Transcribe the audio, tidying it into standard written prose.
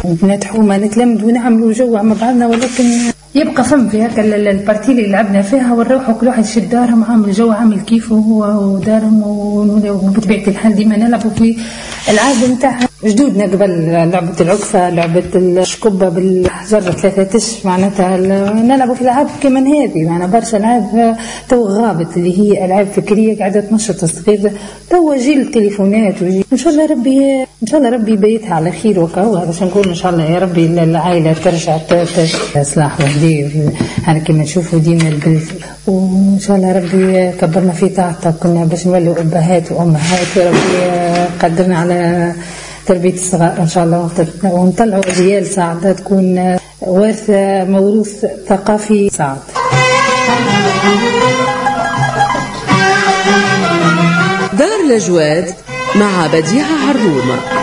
ونتحو ما نتلمد ونعملوا جو مع بعضنا، ولكن يبقى فم في هكا البارتي اللي لعبنا فيها ونروحوا كل واحد يشد دارهم عامل جو عامل كيفه هو ودارهم. وبطبيعة الحال ديما نلعبوا في العاب نتاع جدودنا قبل، لعبة العكفة، لعبة الشكبة بالحجر 3 تش، معناتها نلعبوا في العاب كمان هذه. معنا برشا العاب تو غابت اللي هي العاب فكرية قاعدة تنشط الصغير. تو جيل التليفونات ان شاء الله ربي يبيتها على خير وكهو. باش نقول ان شاء الله يا ربي العائلة ترجع اصلاح وهدي هذا كما نشوفوا ديما البلد، وان شاء الله ربي كبرنا في طاعته. كنا باش نولوا ابهات وامهات، وربي قدرنا على تربية الصغار إن شاء الله، ونطلعوا أجيال سعدة تكون وارثة موروث ثقافي سعد. دار الأجواد مع بديعة عروم.